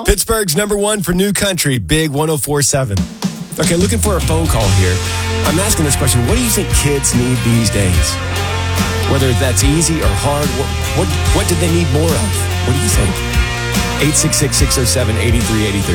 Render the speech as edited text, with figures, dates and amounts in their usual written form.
Pittsburgh's number one for new country, Big 104.7. Okay, looking for a phone call here. I'm asking this question. What do you think kids need these days? Whether that's easy or hard, what do they need more of? What do you think? 866-607-8383.